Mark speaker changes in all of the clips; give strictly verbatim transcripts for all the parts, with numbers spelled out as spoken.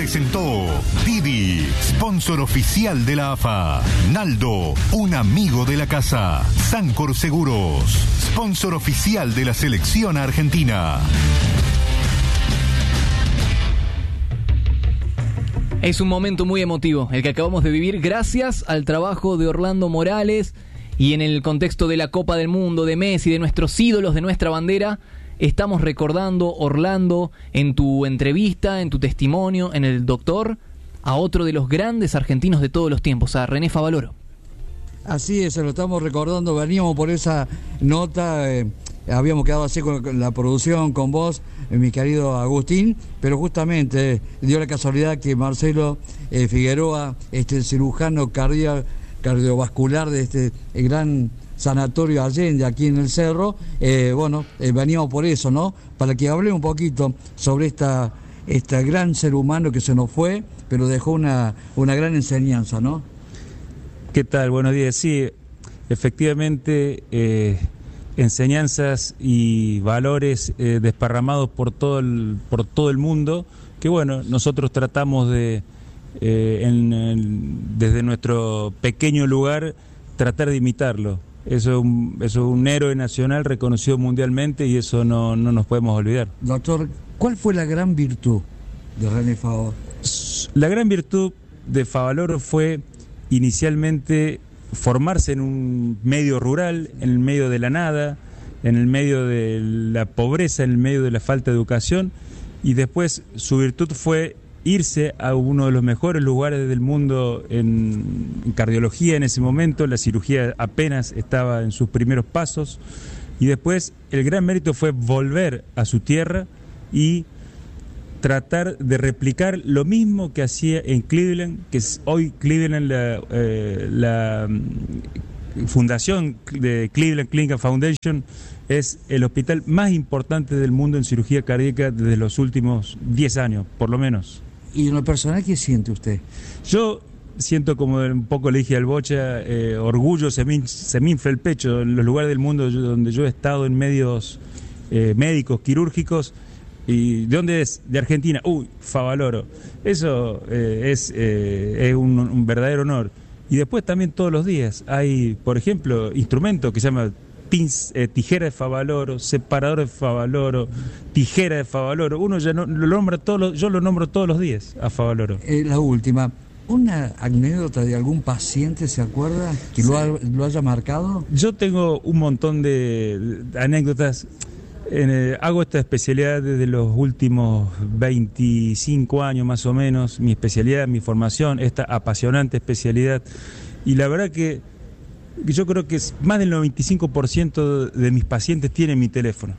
Speaker 1: presentó Didi, sponsor oficial de la A F A. Naldo, un amigo de la casa. Sancor Seguros, sponsor oficial de la selección argentina.
Speaker 2: Es un momento muy emotivo el que acabamos de vivir gracias al trabajo de Orlando Morales y en el contexto de la Copa del Mundo, de Messi, de nuestros ídolos, de nuestra bandera. Estamos recordando, Orlando, en tu entrevista, en tu testimonio, en el doctor, a otro de los grandes argentinos de todos los tiempos, a René Favaloro.
Speaker 3: Así es, se lo estamos recordando, veníamos por esa nota, eh, habíamos quedado así con la producción, con vos, eh, mi querido Agustín, pero justamente eh, dio la casualidad que Marcelo eh, Figueroa, este cirujano cardio, cardiovascular de este eh, gran sanatorio Allende aquí en el Cerro, eh, bueno, eh, veníamos por eso, ¿no? Para que hable un poquito sobre esta, este gran ser humano que se nos fue, pero dejó una, una gran enseñanza, ¿no?
Speaker 4: ¿Qué tal? Buenos días. Sí, efectivamente, eh, enseñanzas y valores eh, desparramados por todo el, por todo el mundo, que bueno, nosotros tratamos de, eh, en, en, desde nuestro pequeño lugar, tratar de imitarlo. Eso es, un, eso es un héroe nacional reconocido mundialmente y eso no, no nos podemos olvidar.
Speaker 3: Doctor, ¿cuál fue la gran virtud de René Favaloro?
Speaker 4: La gran virtud de Favaloro fue inicialmente formarse en un medio rural, en el medio de la nada, en el medio de la pobreza, en el medio de la falta de educación, y después su virtud fue irse a uno de los mejores lugares del mundo en, en cardiología en ese momento. La cirugía apenas estaba en sus primeros pasos, y después el gran mérito fue volver a su tierra y tratar de replicar lo mismo que hacía en Cleveland, que es hoy Cleveland, la, eh, la fundación de Cleveland Clinical Foundation es el hospital más importante del mundo en cirugía cardíaca desde los últimos diez años, por lo menos.
Speaker 3: ¿Y en lo personal qué siente usted?
Speaker 4: Yo siento, como un poco le dije al Bocha, eh, orgullo, se me, se me infla el pecho. En los lugares del mundo yo, donde yo he estado en medios eh, médicos, quirúrgicos. ¿Y de dónde es? De Argentina. Uy, Favaloro. Eso eh, es, eh, es un, un verdadero honor. Y después también todos los días hay, por ejemplo, instrumentos que se llaman Pins, eh, tijera de Favaloro, separador de Favaloro, tijera de Favaloro. Uno ya no, lo nombra todos los, yo lo nombro todos los días a Favaloro.
Speaker 3: Eh, la última, ¿una anécdota de algún paciente se acuerda que sí. lo, ha, lo haya marcado?
Speaker 4: Yo tengo un montón de, de anécdotas. En, eh, hago esta especialidad desde los últimos veinticinco años más o menos, mi especialidad, mi formación, esta apasionante especialidad, y la verdad que yo creo que más del noventa y cinco por ciento de mis pacientes tienen mi teléfono.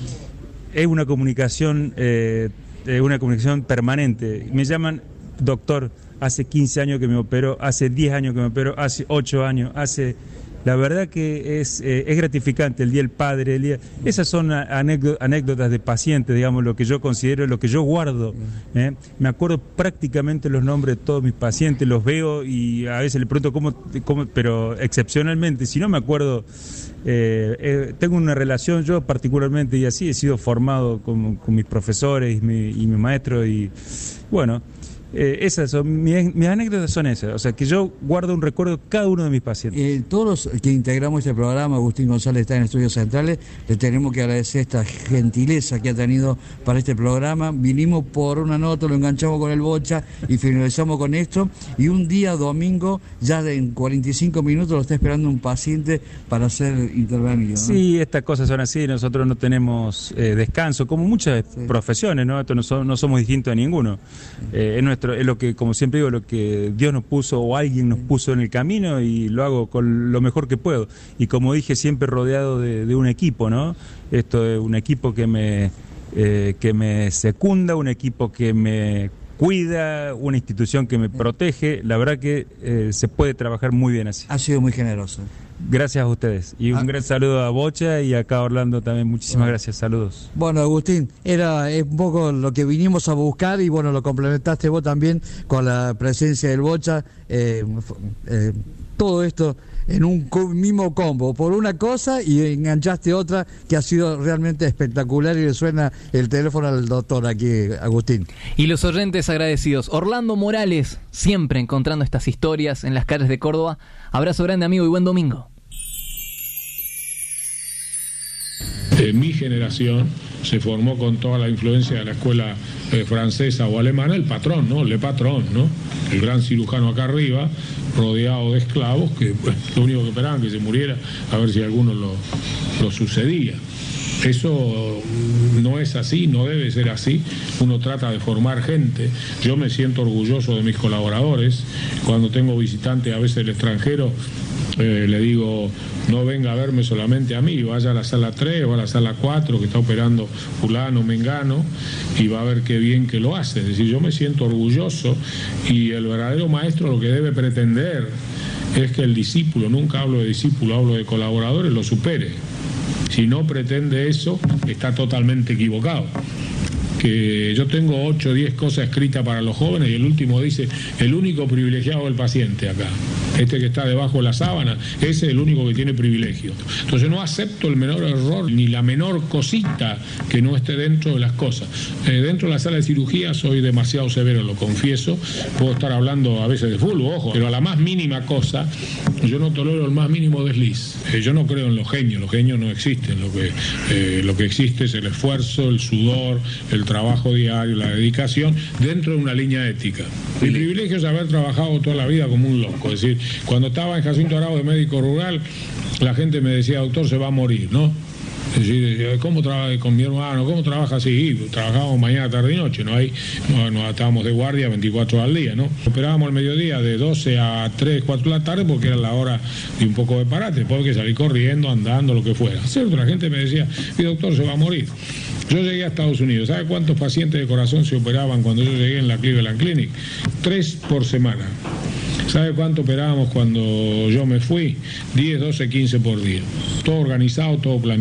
Speaker 4: Es una comunicación, eh, una comunicación permanente. Me llaman, doctor, hace quince años que me opero, hace diez años que me opero, hace ocho años, hace... La verdad que es, eh, es gratificante el Día del Padre, el día... Esas son anécdotas de pacientes, digamos, lo que yo considero, lo que yo guardo. ¿eh? Me acuerdo prácticamente los nombres de todos mis pacientes, los veo y a veces le pregunto cómo, cómo pero excepcionalmente, si no me acuerdo, eh, eh, tengo una relación, yo particularmente, y así he sido formado con, con mis profesores y mi, y mi maestro, y bueno... Eh, esas son, mis, mis anécdotas son esas, o sea que yo guardo un recuerdo de cada uno de mis pacientes.
Speaker 3: Eh, todos los que integramos este programa, Agustín González está en Estudios Centrales, le tenemos que agradecer esta gentileza que ha tenido para este programa. Vinimos por una nota, lo enganchamos con el Bocha y finalizamos con esto, y un día domingo, ya de, en cuarenta y cinco minutos lo está esperando un paciente para ser intervenido, ¿no?
Speaker 4: Sí, estas cosas son así, nosotros no tenemos eh, descanso, como muchas sí. profesiones, ¿no? Esto no, so, no somos distintos a ninguno. Eh, es nuestro es lo que, como siempre digo, lo que Dios nos puso o alguien nos puso en el camino, y lo hago con lo mejor que puedo. Y como dije, siempre rodeado de, de un equipo, ¿no? Esto es un equipo que me, eh, que me secunda, un equipo que me cuida, una institución que me protege. La verdad que eh, se puede trabajar muy bien así.
Speaker 3: Ha sido muy generoso.
Speaker 4: Gracias a ustedes. Y un ah. gran saludo a Bocha y acá a Orlando también. Muchísimas bueno. gracias. Saludos.
Speaker 3: Bueno, Agustín, era un poco lo que vinimos a buscar, y bueno, lo complementaste vos también con la presencia del Bocha. Eh, eh, todo esto en un mismo combo, por una cosa y enganchaste otra que ha sido realmente espectacular, y le suena el teléfono al doctor aquí, Agustín.
Speaker 2: Y los oyentes agradecidos. Orlando Morales, siempre encontrando estas historias en las calles de Córdoba. Abrazo grande, amigo, y buen domingo.
Speaker 5: Eh, mi generación se formó con toda la influencia de la escuela eh, francesa o alemana, el patrón, ¿no? Le Patron, ¿no? El gran cirujano acá arriba, rodeado de esclavos, que pues, lo único que esperaban que se muriera, a ver si alguno lo, lo sucedía. Eso no es así, no debe ser así. Uno trata de formar gente. Yo me siento orgulloso de mis colaboradores. Cuando tengo visitantes a veces del extranjero, eh, le digo, no venga a verme solamente a mí, vaya a la sala tres o a la sala cuatro que está operando fulano, mengano, y va a ver qué bien que lo hace. Es decir, yo me siento orgulloso, y el verdadero maestro lo que debe pretender es que el discípulo, nunca hablo de discípulo, hablo de colaboradores, lo supere. Si no pretende eso, está totalmente equivocado. Que yo tengo ocho o diez cosas escritas para los jóvenes, y el último dice, el único privilegiado del paciente acá. Este que está debajo de la sábana, ese es el único que tiene privilegio. Entonces no acepto el menor error, ni la menor cosita que no esté dentro de las cosas. Eh, dentro de la sala de cirugía soy demasiado severo, lo confieso. Puedo estar hablando a veces de fútbol, ojo, pero a la más mínima cosa, yo no tolero el más mínimo desliz. Eh, yo no creo en los genios, los genios no existen. Lo que, eh, lo que existe es el esfuerzo, el sudor, el trabajo diario, la dedicación, dentro de una línea ética. Mi privilegio es haber trabajado toda la vida como un loco. Es decir, cuando estaba en Jacinto Arao de médico rural, la gente me decía, doctor, se va a morir, ¿no? Es decir, ¿cómo trabaja con mi hermano? ¿Cómo trabaja así? Trabajábamos mañana, tarde y noche, ¿no? Ahí no, no estábamos de guardia veinticuatro horas al día, ¿no? Operábamos al mediodía de doce a tres, cuatro de la tarde, porque era la hora de un poco de parate, después había que salir corriendo, andando, lo que fuera. Cierto, la gente me decía, mi doctor se va a morir. Yo llegué a Estados Unidos. ¿Sabe cuántos pacientes de corazón se operaban cuando yo llegué en la Cleveland Clinic? Tres por semana. ¿Sabe cuánto operábamos cuando yo me fui? diez, doce, quince por día. Todo organizado, todo planificado.